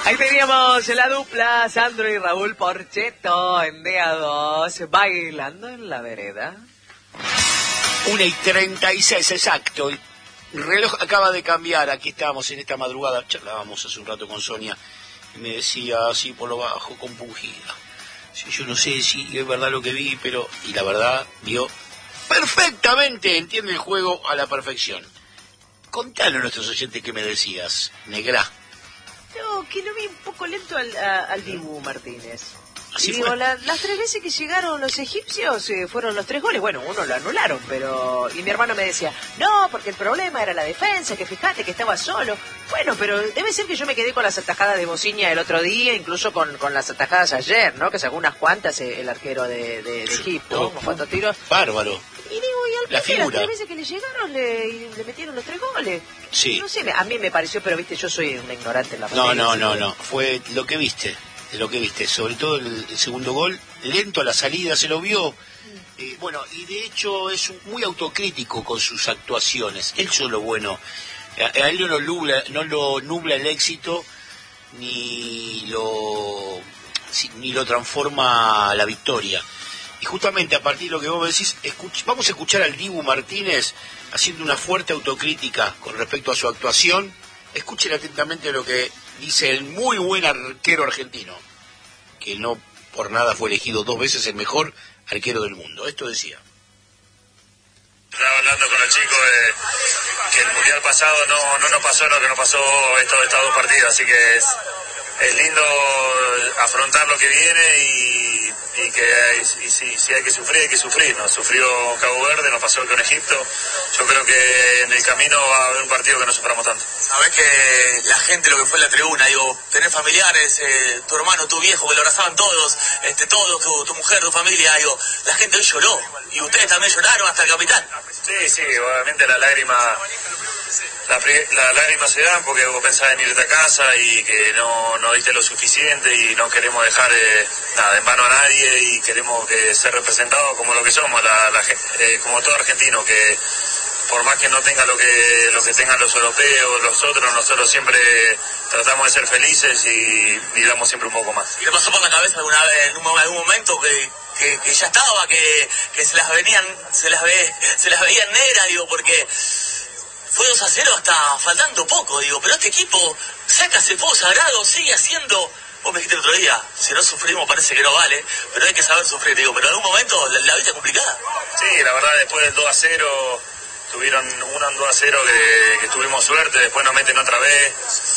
Ahí teníamos la dupla Sandro y Raúl Porchetto en DA2, bailando en la vereda. 1:36 exacto. El reloj acaba de cambiar. Aquí estábamos en esta madrugada. Charlábamos hace un rato con Sonia y me decía así por lo bajo, compungida. Sí, yo no sé si es verdad lo que vi, pero... Y la verdad, vio perfectamente, entiende el juego a la perfección. Contale a nuestros oyentes qué me decías, negra. No, que lo vi un poco lento al Dibu Martínez. Así y digo, fue. las 3 veces que llegaron los egipcios fueron los 3 goles. Bueno, uno lo anularon, pero... Y mi hermano me decía, no, porque el problema era la defensa, que fíjate que estaba solo. Bueno, pero debe ser que yo me quedé con las atajadas de Bociña el otro día, incluso con las atajadas ayer, ¿no? Que sacó unas cuantas el arquero de Egipto, unos cuantos tiros. Bárbaro. Y digo, y al La final, figura. las 3 veces que le llegaron le metieron los 3 goles. Sí. No sé, a mí me pareció, pero viste, yo soy un ignorante en la No, materia. no. Fue lo que viste. Sobre todo el segundo gol, lento a la salida, se lo vio. Bueno, y de hecho es muy autocrítico con sus actuaciones. Eso es lo bueno. A él no lo nubla el éxito, ni lo transforma la victoria. Y justamente a partir de lo que vos decís, vamos a escuchar al Dibu Martínez haciendo una fuerte autocrítica con respecto a su actuación. Escuchen atentamente lo que dice el muy buen arquero argentino, que no por nada fue elegido 2 veces el mejor arquero del mundo. Esto decía. Estaba hablando con los chicos de que el mundial pasado no nos pasó lo que nos pasó estos 2 partidos, así que es lindo afrontar lo que viene y si hay que sufrir. Nos sufrió Cabo Verde, nos pasó con Egipto. Yo creo que en el camino va a haber un partido que no suframos tanto. Sabés que la gente, lo que fue en la tribuna, digo, tenés familiares, tu hermano, tu viejo, que lo abrazaban todos, tu mujer, tu familia, digo, la gente hoy lloró, y ustedes también lloraron hasta el capitán. Sí, obviamente las lágrimas se dan porque vos pensás en irte a casa y que no diste lo suficiente y no queremos dejar en vano a nadie y queremos que ser representados como lo que somos, como todo argentino, que por más que no tenga lo que tengan los europeos, nosotros siempre tratamos de ser felices y damos siempre un poco más. ¿Y le pasó por la cabeza alguna vez, en algún momento que ya estaba, que se las veían negras, digo, porque fue 2-0 hasta faltando poco, digo, pero este equipo saca ese fuego sagrado, sigue haciendo... Vos me dijiste el otro día, si no sufrimos parece que no vale, pero hay que saber sufrir, digo, pero en algún momento la vida es complicada. Sí, la verdad, después del 2-0, tuvieron un 2-0 que tuvimos suerte, después nos meten otra vez.